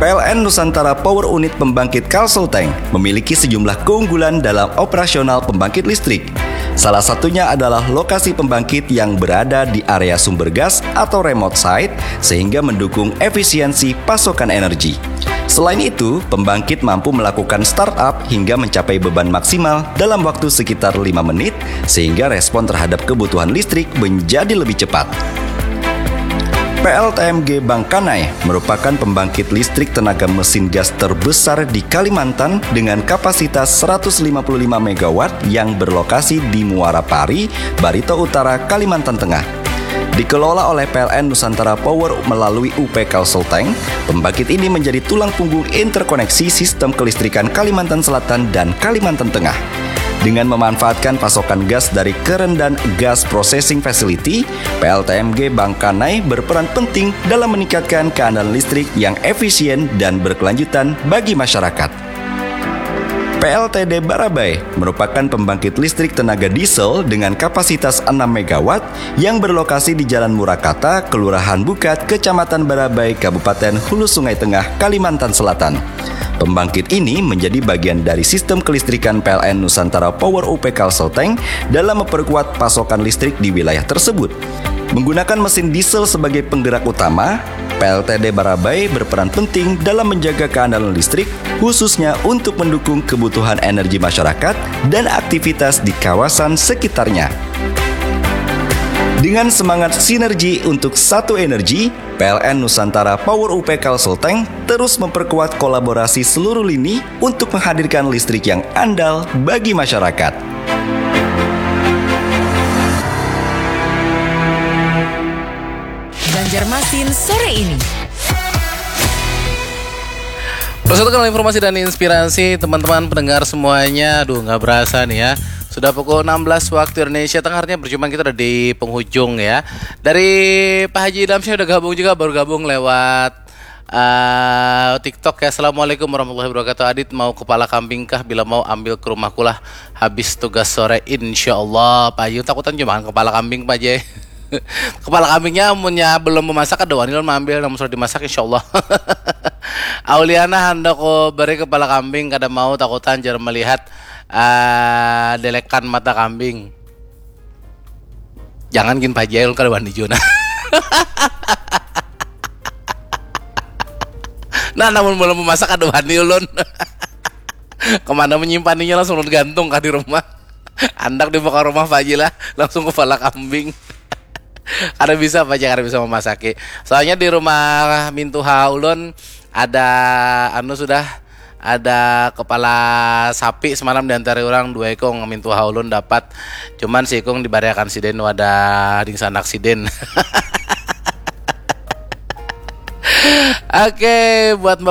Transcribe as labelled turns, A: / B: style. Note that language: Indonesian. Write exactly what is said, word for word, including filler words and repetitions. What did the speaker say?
A: L N Nusantara Power Unit Pembangkit Kalselteng memiliki sejumlah keunggulan dalam operasional pembangkit listrik. Salah satunya adalah lokasi pembangkit yang berada di area sumber gas atau remote site sehingga mendukung efisiensi pasokan energi. Selain itu, pembangkit mampu melakukan startup hingga mencapai beban maksimal dalam waktu sekitar lima menit sehingga respon terhadap kebutuhan listrik menjadi lebih cepat. P L T M G Bangkanai merupakan pembangkit listrik tenaga mesin gas terbesar di Kalimantan dengan kapasitas seratus lima puluh lima megawatt yang berlokasi di Muara Pari, Barito Utara, Kalimantan Tengah. Dikelola oleh P L N Nusantara Power melalui U P Kalselteng, pembangkit ini menjadi tulang punggung interkoneksi sistem kelistrikan Kalimantan Selatan dan Kalimantan Tengah. Dengan memanfaatkan pasokan gas dari Kerendan Gas Processing Facility, P L T M G Bangkanai berperan penting dalam meningkatkan keandalan listrik yang efisien dan berkelanjutan bagi masyarakat. P L T D Barabai merupakan pembangkit listrik tenaga diesel dengan kapasitas enam megawatt yang berlokasi di Jalan Murakata, Kelurahan Bukat, Kecamatan Barabai, Kabupaten Hulu Sungai Tengah, Kalimantan Selatan. Pembangkit ini menjadi bagian dari sistem kelistrikan P L N Nusantara Power U P Kalselteng dalam memperkuat pasokan listrik di wilayah tersebut. Menggunakan mesin diesel sebagai penggerak utama, P L T D Barabai berperan penting dalam menjaga keandalan listrik, khususnya untuk mendukung kebutuhan energi masyarakat dan aktivitas di kawasan sekitarnya. Dengan semangat sinergi untuk satu energi, P L N Nusantara Power U P Kalselteng terus memperkuat kolaborasi seluruh lini untuk menghadirkan listrik yang andal bagi masyarakat.
B: Banjarmasin sore ini.
C: Persatukan informasi dan inspirasi teman-teman pendengar semuanya. Aduh, nggak berasa nih ya. Sudah pukul enam belas waktu Indonesia Tengah, artinya perjumpaan kita udah di penghujung ya. Dari Pak Haji Damsyah udah gabung juga, baru gabung lewat uh, TikTok ya. Assalamualaikum warahmatullahi wabarakatuh. Adit mau kepala kambing kah? Bila mau ambil ke rumahku lah. Habis tugas sore insya Allah. Pak Haji takutan cuma kepala kambing Pak Haji. Kepala kambingnya punya belum memasak, ada wanita mengambil namun sudah dimasak insya Allah. Auliana hendak beri kepala kambing kada mau takutan jar melihat uh, delekan mata kambing. Jangan gin pajail kada wani juna. Nah namun belum memasak ada wani ulun. Kemana menyimpannya langsung gantung kah di rumah. Andak dibuka rumah Fajilah langsung kepala kambing. Karena bisa Pak, karena bisa memasaki. Soalnya di rumah Mintuha ulun ada anu sudah ada kepala sapi semalam diantara orang dua ekong Mintuha ulun dapat. Cuman si ekong dibariakan siden wadah ding sanak siden. Oke, buat